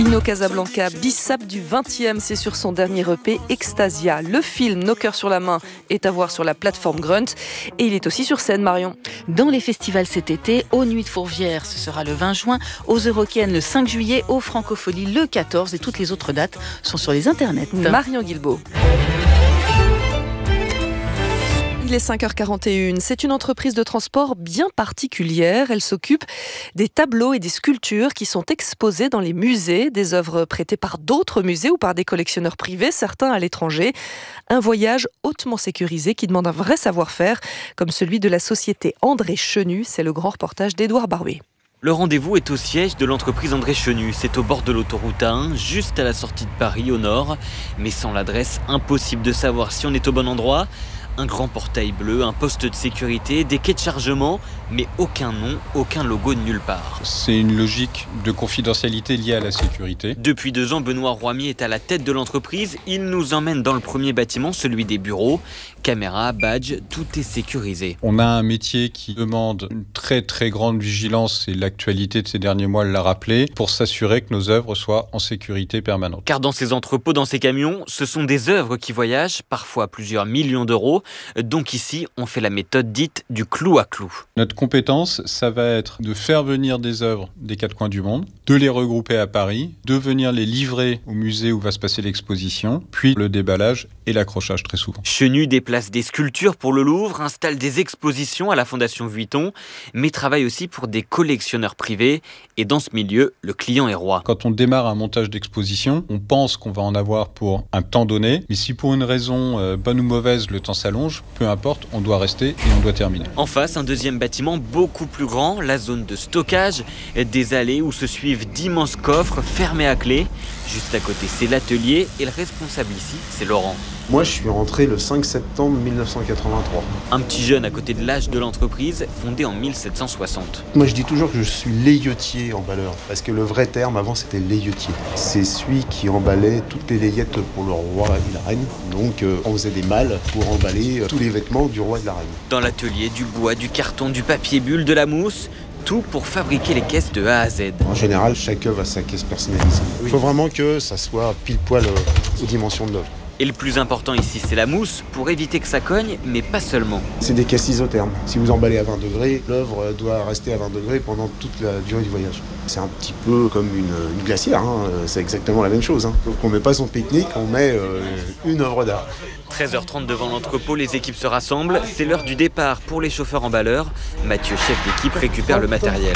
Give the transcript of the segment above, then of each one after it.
Ino Casablanca, Bissap du 20e, c'est sur son dernier EP Extasia. Le film Nos cœurs sur la main est à voir sur la plateforme Grunt et il est aussi sur scène, Marion. Dans les festivals cet été, aux Nuits de Fourvière, ce sera le 20 juin, aux Eurokéennes le 5 juillet, aux Francopholies le 14 et toutes les autres dates sont sur les internets. Marion Guilbault. Il est 5h41. C'est une entreprise de transport bien particulière. Elle s'occupe des tableaux et des sculptures qui sont exposés dans les musées, des œuvres prêtées par d'autres musées ou par des collectionneurs privés, certains à l'étranger. Un voyage hautement sécurisé qui demande un vrai savoir-faire, comme celui de la société André Chenu. C'est le grand reportage d'Édouard Barouet. Le rendez-vous est au siège de l'entreprise André Chenu. C'est au bord de l'autoroute A1, juste à la sortie de Paris, au nord. Mais sans l'adresse, impossible de savoir si on est au bon endroit. Un grand portail bleu, un poste de sécurité, des quais de chargement, mais aucun nom, aucun logo de nulle part. C'est une logique de confidentialité liée à la sécurité. Depuis 2 ans, Benoît Roimier est à la tête de l'entreprise. Il nous emmène dans le premier bâtiment, celui des bureaux. Caméra, badge, tout est sécurisé. On a un métier qui demande une très très grande vigilance et l'actualité de ces derniers mois l'a rappelé pour s'assurer que nos œuvres soient en sécurité permanente. Car dans ces entrepôts, dans ces camions, ce sont des œuvres qui voyagent, parfois plusieurs millions d'euros. Donc ici, on fait la méthode dite du clou à clou. Notre compétence, ça va être de faire venir des œuvres des 4 coins du monde, de les regrouper à Paris, de venir les livrer au musée où va se passer l'exposition, puis le déballage et l'accrochage très souvent. Chenu déplace des sculptures pour le Louvre, installe des expositions à la Fondation Vuitton, mais travaille aussi pour des collectionneurs privés. Et dans ce milieu, le client est roi. Quand on démarre un montage d'exposition, on pense qu'on va en avoir pour un temps donné, mais si pour une raison bonne ou mauvaise, le temps s'allonge, peu importe, on doit rester et on doit terminer. En face, un deuxième bâtiment beaucoup plus grand, la zone de stockage, des allées où se suivent d'immenses coffres fermés à clé. Juste à côté, c'est l'atelier et le responsable ici, c'est Laurent. Moi, je suis rentré le 5 septembre 1983. Un petit jeune à côté de l'âge de l'entreprise, fondée en 1760. Moi, je dis toujours que je suis layetier emballeur, parce que le vrai terme avant, c'était layetier. C'est celui qui emballait toutes les layettes pour le roi et la reine. Donc, on faisait des malles pour emballer tous les vêtements du roi et de la reine. Dans l'atelier, du bois, du carton, du papier bulle, de la mousse, tout pour fabriquer les caisses de A à Z. En général, chaque œuvre a sa caisse personnalisée. Il faut vraiment que ça soit pile poil aux dimensions de l'œuvre. Et le plus important ici, c'est la mousse, pour éviter que ça cogne, mais pas seulement. C'est des caisses isothermes. Si vous emballez à 20 degrés, l'œuvre doit rester à 20 degrés pendant toute la durée du voyage. C'est un petit peu comme une glacière, hein. C'est exactement la même chose. Sauf qu'on ne met pas son pique-nique, on met une œuvre d'art. 13h30 devant l'entrepôt, les équipes se rassemblent. C'est l'heure du départ pour les chauffeurs emballeurs. Mathieu, chef d'équipe, récupère le matériel.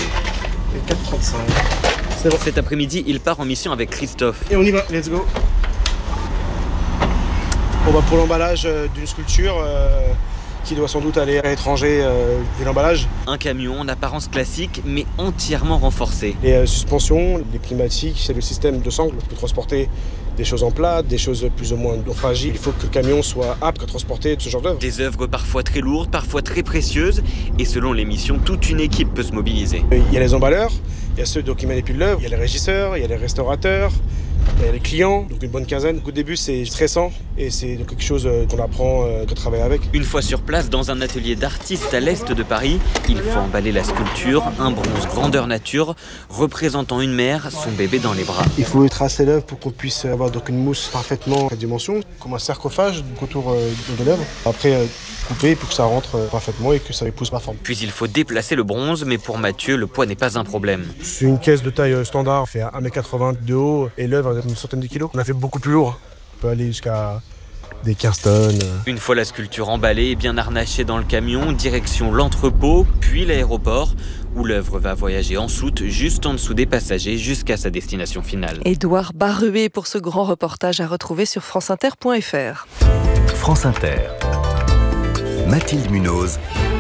4,35. C'est bon. Cet après-midi, il part en mission avec Christophe. Et on y va, let's go. On va pour l'emballage d'une sculpture qui doit sans doute aller à l'étranger vu l'emballage. Un camion en apparence classique, mais entièrement renforcé. Les suspensions, les pneumatiques, c'est le système de sangle pour transporter des choses en plat, des choses plus ou moins fragiles. Il faut que le camion soit apte à transporter ce genre d'œuvre. Des œuvres parfois très lourdes, parfois très précieuses, et selon les missions, toute une équipe peut se mobiliser. Il y a les emballeurs, il y a ceux qui manipulent l'œuvre, il y a les régisseurs, il y a les restaurateurs, il y a les clients, donc une bonne quinzaine. Au début, c'est stressant et c'est quelque chose qu'on apprend à travailler avec. Une fois sur place, dans un atelier d'artistes à l'est de Paris, il faut emballer la sculpture, un bronze grandeur nature, représentant une mère, son bébé dans les bras. Il faut tracer l'œuvre pour qu'on puisse avoir donc une mousse parfaitement à dimension, comme un sarcophage autour de l'œuvre. Après, couper pour que ça rentre parfaitement et que ça épouse ma forme. Puis il faut déplacer le bronze, mais pour Mathieu, le poids n'est pas un problème. C'est une caisse de taille standard, fait 1m80 de haut et l'œuvre a une centaine de kilos. On a fait beaucoup plus lourd, on peut aller jusqu'à des 15 tonnes. Une fois la sculpture emballée et bien harnachée dans le camion, direction l'entrepôt, puis l'aéroport, où l'œuvre va voyager en soute, juste en dessous des passagers, jusqu'à sa destination finale. Édouard Baruet pour ce grand reportage à retrouver sur franceinter.fr. France Inter. Mathilde Munoz.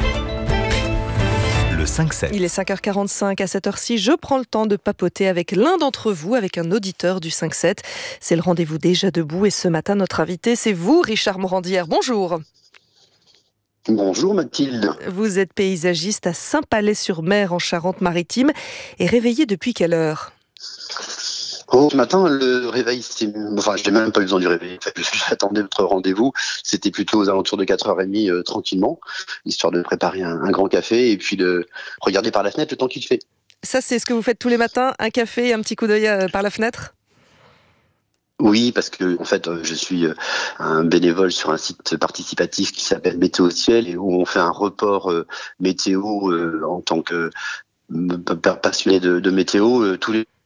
Le 5-7. Il est 5h45 à cette heure-ci. Je prends le temps de papoter avec l'un d'entre vous, avec un auditeur du 5-7. C'est le rendez-vous déjà debout et ce matin, notre invité, c'est vous, Richard Morandière. Bonjour. Bonjour Mathilde. Vous êtes paysagiste à Saint-Palais-sur-Mer en Charente-Maritime et réveillé depuis quelle heure ? Oh, ce matin, le réveil, je n'ai même pas eu besoin du réveil. J'attendais votre rendez-vous. C'était plutôt aux alentours de 4h30, tranquillement, histoire de préparer un grand café et puis de regarder par la fenêtre le temps qu'il fait. Ça, c'est ce que vous faites tous les matins, un café et un petit coup d'œil par la fenêtre ? Oui, parce que en fait, je suis un bénévole sur un site participatif qui s'appelle Météo Ciel et où on fait un report météo en tant que passionné de météo tous les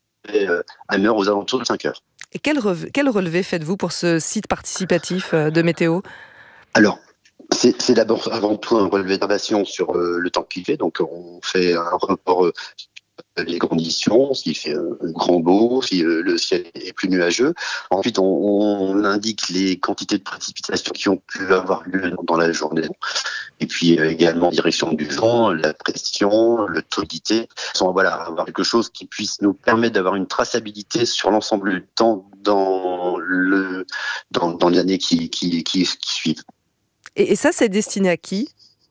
à une heure aux alentours de 5 heures. Et quel relevé faites-vous pour ce site participatif de météo ? Alors, c'est d'abord avant tout un relevé d'information sur le temps qu'il fait. Donc, on fait un report les conditions, s'il fait grand beau, si le ciel est plus nuageux. Ensuite, on indique les quantités de précipitations qui ont pu avoir lieu dans la journée. Et puis également direction du vent, la pression, le taux d'humidité. Voilà, avoir quelque chose qui puisse nous permettre d'avoir une traçabilité sur l'ensemble du temps dans les années qui suivent. Et ça, c'est destiné à qui ?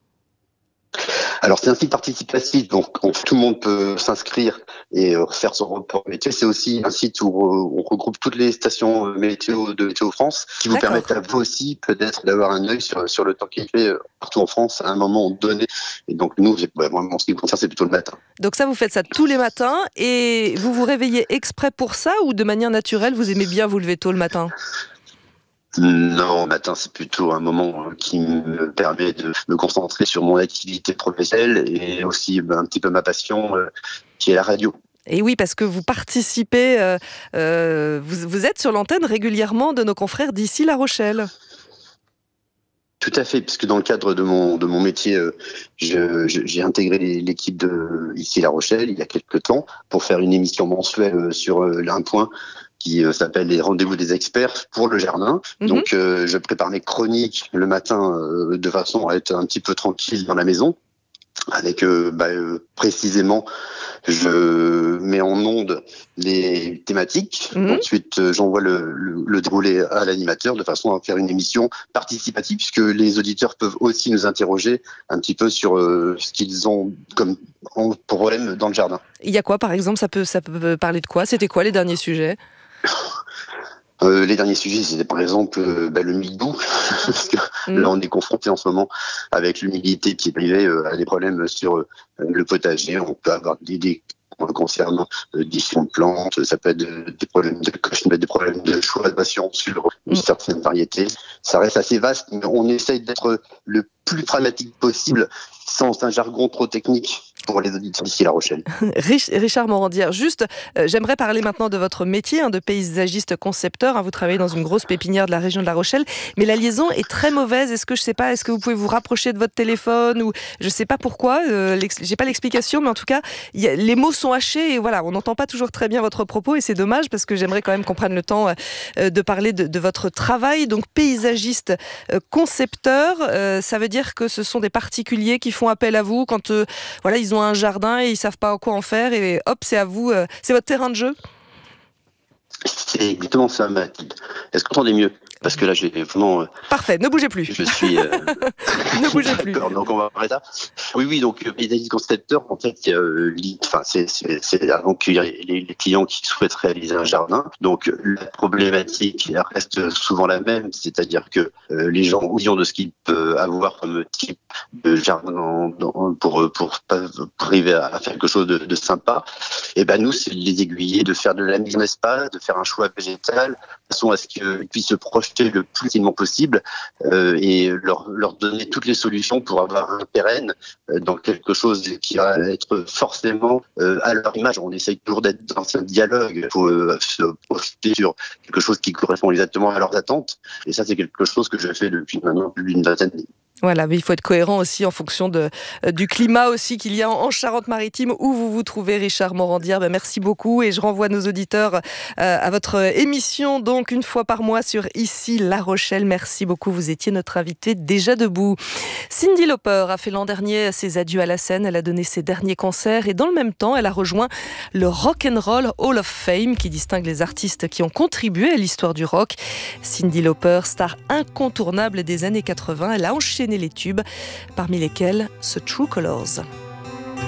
Alors c'est un site participatif, donc tout le monde peut s'inscrire et faire son report météo. C'est aussi un site où on regroupe toutes les stations météo de Météo France, qui vous permettent à vous aussi peut-être d'avoir un œil sur le temps qu'il fait partout en France à un moment donné. Et donc nous, moi, en ce qui me concerne, c'est plutôt le matin. Donc ça, vous faites ça tous les matins et vous vous réveillez exprès pour ça ou de manière naturelle, vous aimez bien vous lever tôt le matin ? Non, matin, c'est plutôt un moment qui me permet de me concentrer sur mon activité professionnelle et aussi un petit peu ma passion qui est la radio. Et oui, parce que vous participez, vous êtes sur l'antenne régulièrement de nos confrères d'ici La Rochelle. Tout à fait, puisque dans le cadre de mon métier, j'ai intégré l'équipe de ici La Rochelle il y a quelques temps pour faire une émission mensuelle sur un point qui s'appelle les rendez-vous des experts pour le jardin. Donc je prépare mes chroniques le matin de façon à être un petit peu tranquille dans la maison. Avec précisément, je mets en onde les thématiques. Ensuite, j'envoie le déroulé à l'animateur de façon à faire une émission participative, puisque les auditeurs peuvent aussi nous interroger un petit peu sur ce qu'ils ont comme problème dans le jardin. Il y a quoi, par exemple ? Ça peut parler de quoi ? C'était quoi les derniers sujets ? Les derniers sujets, c'était par exemple le mildiou, parce que là on est confronté en ce moment avec l'humidité qui est privée à des problèmes sur le potager. On peut avoir des concernant différentes plantes, ça peut être des problèmes de choix de patience sur une certaine variété. Ça reste assez vaste, mais on essaye d'être le plus pragmatique possible sans un jargon trop technique pour les auditeurs d'ici La Rochelle. Richard Morandière, juste, j'aimerais parler maintenant de votre métier de paysagiste concepteur. Vous travaillez dans une grosse pépinière de la région de La Rochelle, mais la liaison est très mauvaise. Est-ce que vous pouvez vous rapprocher de votre téléphone ou je ne sais pas pourquoi, j'ai pas l'explication, mais en tout cas, les mots sont hachés et voilà, on n'entend pas toujours très bien votre propos et c'est dommage parce que j'aimerais quand même qu'on prenne le temps de parler de votre travail. Donc paysagiste concepteur, ça veut dire que ce sont des particuliers qui font appel à vous quand ils ont un jardin et ils savent pas quoi en faire et hop, c'est à vous, c'est votre terrain de jeu. C'est exactement ça, Mathilde. Est-ce que vous entendez mieux ? Parce que là, j'ai vraiment... Parfait, ne bougez plus. Je suis... Ne bougez plus. D'accord, donc on va arrêter ça. Oui, donc paysagiste concepteur, en fait, c'est avant qu'il y ait les clients qui souhaitent réaliser un jardin. Donc la problématique reste souvent la même, c'est-à-dire que les gens, au vision de ce qu'ils peuvent avoir comme type de jardin pour arriver à faire quelque chose de sympa, et nous, c'est de les aiguiller, de faire de la mise en espace, de faire un choix végétal, de façon à ce qu'ils puissent se projeter le plus rapidement possible et leur donner toutes les solutions pour avoir un pérenne dans quelque chose qui va être forcément à leur image. On essaye toujours d'être dans un dialogue pour se projeter sur quelque chose qui correspond exactement à leurs attentes. Et ça, c'est quelque chose que je fais depuis maintenant plus d'une vingtaine d'années. Voilà, mais il faut être cohérent aussi en fonction du climat aussi qu'il y a en Charente-Maritime où vous vous trouvez, Richard Morandière. Merci beaucoup et je renvoie nos auditeurs à votre émission donc une fois par mois sur Ici La Rochelle. Merci beaucoup, vous étiez notre invité déjà debout. Cyndi Lauper a fait l'an dernier ses adieux à la scène, elle a donné ses derniers concerts et dans le même temps, elle a rejoint le Rock'n'Roll Hall of Fame qui distingue les artistes qui ont contribué à l'histoire du rock. Cyndi Lauper, star incontournable des années 80, elle a enchaîné les tubes, parmi lesquels ce True Colors.